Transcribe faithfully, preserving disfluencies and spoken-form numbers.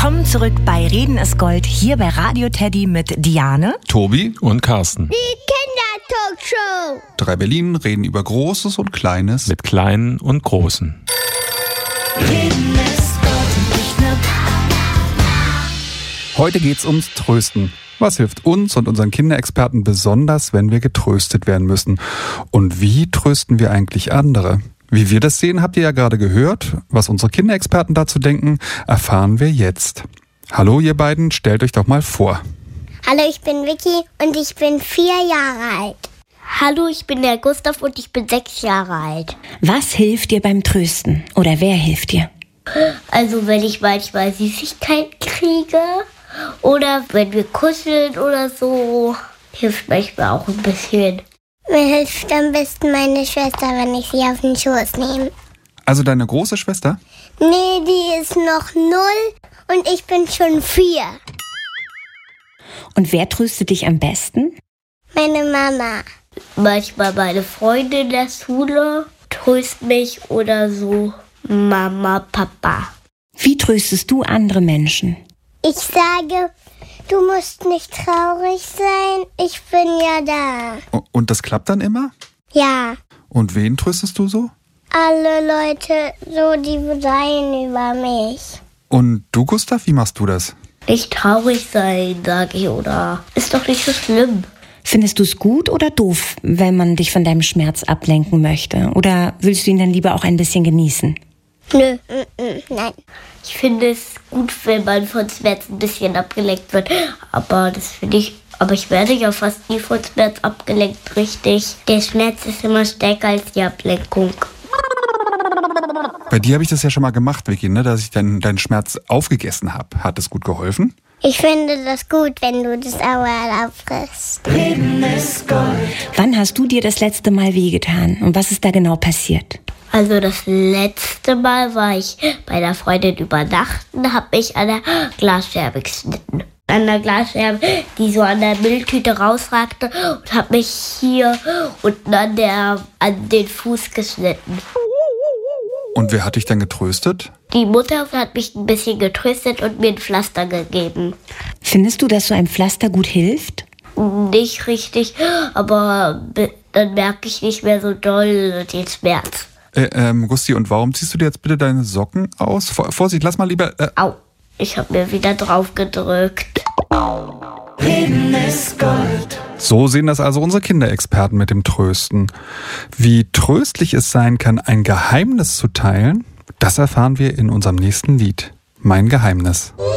Willkommen zurück bei Reden ist Gold, hier bei Radio Teddy mit Diane, Tobi und Carsten. Die Kindertalkshow. Drei Berlin reden über Großes und Kleines. Mit Kleinen und Großen. Reden ist Gold und nicht nur Heute geht's ums Trösten. Was hilft uns und unseren Kinderexperten besonders, wenn wir getröstet werden müssen? Und wie trösten wir eigentlich andere? Wie wir das sehen, habt ihr ja gerade gehört. Was unsere Kinderexperten dazu denken, erfahren wir jetzt. Hallo ihr beiden, stellt euch doch mal vor. Hallo, ich bin Vicky und ich bin vier Jahre alt. Hallo, ich bin der Gustav und ich bin sechs Jahre alt. Was hilft dir beim Trösten? Oder wer hilft dir? Also wenn ich manchmal Süßigkeiten kriege oder wenn wir kuscheln oder so, hilft manchmal auch ein bisschen. Mir hilft am besten meine Schwester, wenn ich sie auf den Schoß nehme. Also deine große Schwester? Nee, die ist noch null und ich bin schon vier. Und wer tröstet dich am besten? Meine Mama. Manchmal meine Freunde in der Schule trösten mich oder so Mama, Papa. Wie tröstest du andere Menschen? Ich sage, du musst nicht traurig sein, ich bin ja da. Und das klappt dann immer? Ja, Und wen tröstest du so? alle Leute, so die seien über mich. Und du, Gustav, wie machst du das? Nicht traurig sein, sage ich, oder? Ist doch nicht so schlimm. Findest du es gut oder doof, wenn man dich von deinem Schmerz ablenken möchte? Oder willst du ihn dann lieber auch ein bisschen genießen? Nö, mm, mm, nein. Ich finde es gut, wenn man von Schmerz ein bisschen abgelenkt wird. Aber das finde ich, aber ich werde ja fast nie von Schmerz abgelenkt, richtig. Der Schmerz ist immer stärker als die Ablenkung. Bei dir habe ich das ja schon mal gemacht, Vicky, ne? Dass ich deinen deinen Schmerz aufgegessen habe. Hat das gut geholfen? Ich finde das gut, wenn du das Auerl auffrisst. Wann hast du dir das letzte Mal wehgetan? Und was ist da genau passiert? Also das letzte Mal war ich bei einer Freundin übernachten, habe mich an der Glasscherbe geschnitten. An der Glasscherbe, die so an der Mülltüte rausragte und habe mich hier unten an, der, an den Fuß geschnitten. Und wer hat dich dann getröstet? Die Mutter hat mich ein bisschen getröstet und mir ein Pflaster gegeben. Findest du, dass so ein Pflaster gut hilft? Nicht richtig, aber dann merke ich nicht mehr so doll den Schmerz. Äh, ähm, Gusti, und warum ziehst du dir jetzt bitte deine Socken aus? Vor, Vorsicht, lass mal lieber... Äh Au, ich habe mir wieder drauf gedrückt. So sehen das also unsere Kinderexperten mit dem Trösten. Wie tröstlich es sein kann, ein Geheimnis zu teilen, das erfahren wir in unserem nächsten Lied. Mein Geheimnis.